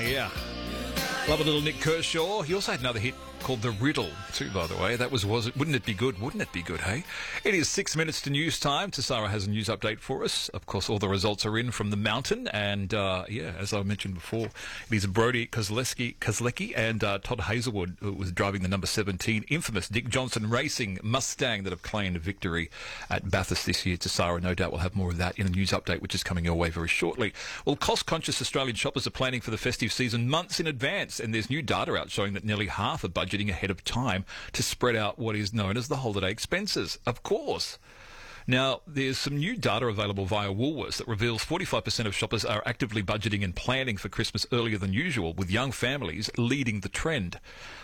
yeah. Love a little Nick Kershaw. He also had another hit called The Riddle, too, by the way. That was it? Wouldn't it be good? Wouldn't it be good, hey? It is 6 minutes to news time. Tassara has a news update for us. Of course, all the results are in from the mountain. And, as I mentioned before, it is Brody Kozlecki and Todd Hazelwood, who was driving the number 17 infamous Dick Johnson Racing Mustang that have claimed victory at Bathurst this year. Tassara, no doubt, will have more of that in a news update, which is coming your way very shortly. Well, cost-conscious Australian shoppers are planning for the festive season months in advance, and there's new data out showing that nearly half are budgeting ahead of time to spread out what is known as the holiday expenses. Of course. Now, there's some new data available via Woolworths that reveals 45% of shoppers are actively budgeting and planning for Christmas earlier than usual, with young families leading the trend.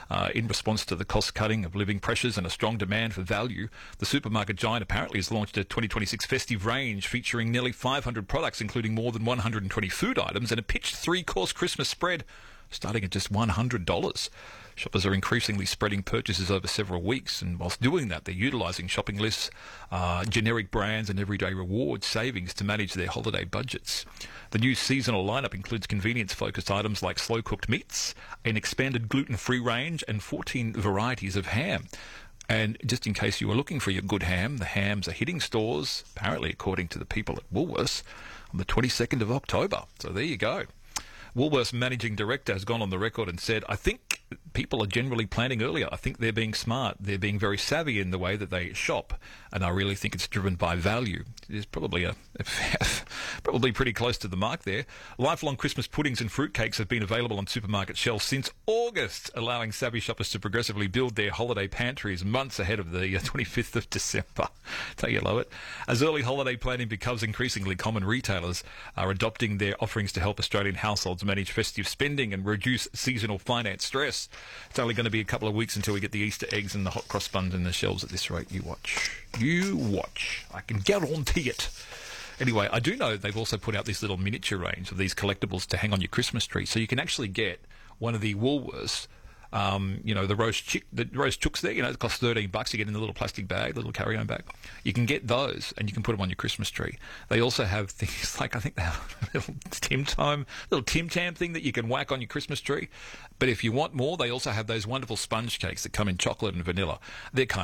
In response to the cost-cutting of living pressures and a strong demand for value, the supermarket giant apparently has launched a 2026 festive range featuring nearly 500 products, including more than 120 food items, and a pitched three-course Christmas spread starting at just $100. Shoppers are increasingly spreading purchases over several weeks, and whilst doing that, they're utilising shopping lists, generic brands and everyday reward savings to manage their holiday budgets. The new seasonal lineup includes convenience-focused items like slow-cooked meats, an expanded gluten-free range, and 14 varieties of ham. And just in case you were looking for your good ham, the hams are hitting stores, apparently according to the people at Woolworths, on the 22nd of October. So there you go. Woolworths managing director has gone on the record and said, I think people are generally planning earlier. I think they're being smart. They're being very savvy in the way that they shop. And I really think it's driven by value. It is probably probably pretty close to the mark there. Lifelong Christmas puddings and fruitcakes have been available on supermarket shelves since August, allowing savvy shoppers to progressively build their holiday pantries months ahead of the 25th of December. Don't you love it? As early holiday planning becomes increasingly common, retailers are adopting their offerings to help Australian households manage festive spending and reduce seasonal finance stress. It's only going to be a couple of weeks until we get the Easter eggs and the hot cross buns in the shelves at this rate. You watch. You watch. I can guarantee it. Anyway, I do know they've also put out this little miniature range of these collectibles to hang on your Christmas tree. So you can actually get one of the Woolworths, the roast chooks there, it costs $13. You get in a little plastic bag, little carry-on bag. You can get those and you can put them on your Christmas tree. They also have things like, I think they have a little Tim Tam thing that you can whack on your Christmas tree. But if you want more, they also have those wonderful sponge cakes that come in chocolate and vanilla. They're kind